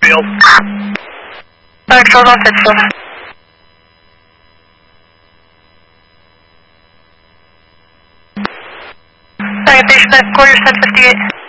field. Thanks, hold on, Pittsburgh. Citation, call your 1058.